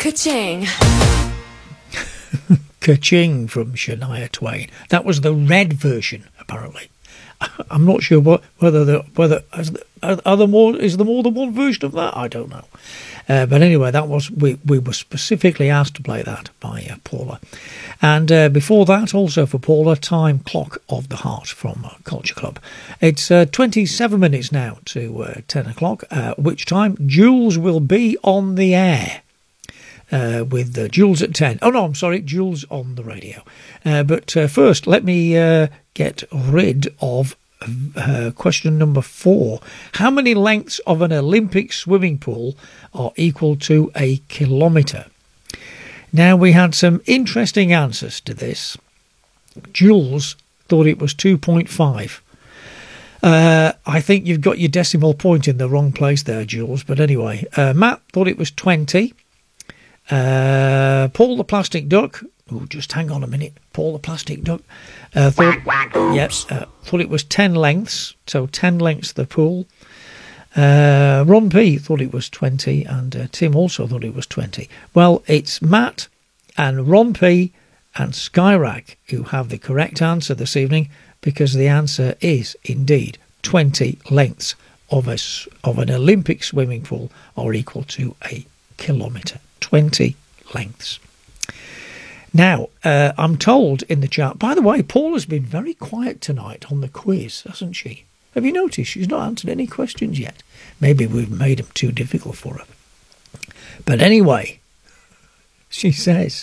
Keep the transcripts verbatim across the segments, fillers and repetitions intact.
Ka-ching. Ka-ching from Shania Twain. That was the red version, apparently. I'm not sure what, whether the, whether are, are there more is there more than one version of that? I don't know. Uh, but anyway, that was we, we were specifically asked to play that by uh, Paula. And uh, before that, also for Paula, Time Clock of the Heart from uh, Culture Club. It's uh, twenty-seven minutes now to uh, ten o'clock, uh, which time Jules will be on the air. Uh, with uh, Jules at ten. Oh no, I'm sorry, Jules on the radio. Uh, but uh, first, let me uh, get rid of uh, question number four. How many lengths of an Olympic swimming pool are equal to a kilometre? Now, we had some interesting answers to this. Jules thought it was two point five. Uh, I think you've got your decimal point in the wrong place there, Jules. But anyway, uh, Matt thought it was twenty. Uh, Paul the Plastic Duck. Oh, just hang on a minute. Paul the Plastic Duck. Uh, thought, yep, uh, thought it was ten lengths. So ten lengths the pool. Uh, Ron P thought it was twenty, and uh, Tim also thought it was twenty. Well, it's Matt and Ron P and Skyrack who have the correct answer this evening, because the answer is indeed twenty lengths of a of an Olympic swimming pool are equal to a kilometre. twenty lengths. Now, uh, I'm told in the chat, by the way, Paul has been very quiet tonight on the quiz, hasn't she? Have you noticed? She's not answered any questions yet. Maybe we've made them too difficult for her. But anyway, she says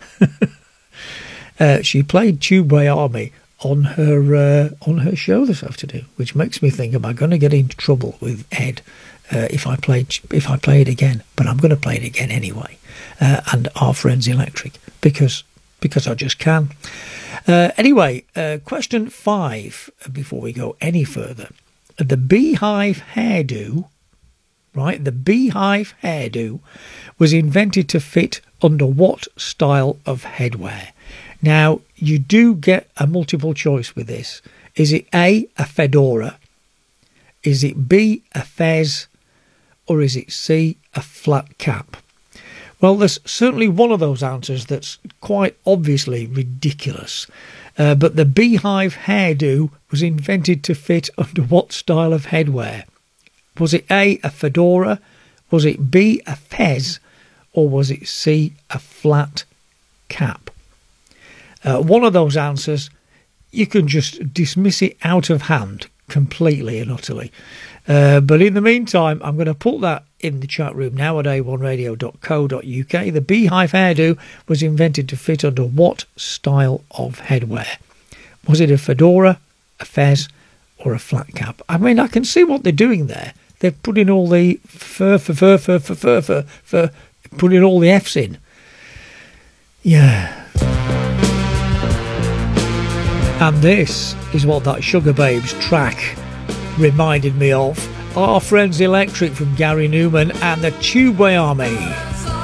uh, she played Tubeway Army on her uh, on her show this afternoon, which makes me think, am I going to get into trouble with Ed uh, if I play if I play it again? But I'm going to play it again anyway, uh, and Our Friends Electric, because because I just can. Uh, anyway, uh, question five, before we go any further. The beehive hairdo, right, the beehive hairdo was invented to fit under what style of headwear? Now, you do get a multiple choice with this. Is it A, a fedora? Is it B, a fez? Or is it C, a flat cap? Well, there's certainly one of those answers that's quite obviously ridiculous. Uh, but the beehive hairdo was invented to fit under what style of headwear? Was it A, a fedora? Was it B, a fez? Or was it C, a flat cap? Uh, one of those answers, you can just dismiss it out of hand completely and utterly. Uh, but in the meantime, I'm going to put that in the chat room now at a one radio dot co dot uk. The beehive hairdo was invented to fit under what style of headwear? Was it a fedora, a fez, or a flat cap? I mean, I can see what they're doing there. They're putting all the fur, fur, fur, fur, fur, fur, fur, fur, putting all the F's in. Yeah. And this is what that Sugar Babes track reminded me of. Our Friends Electric from Gary Newman and the Tubeway Army.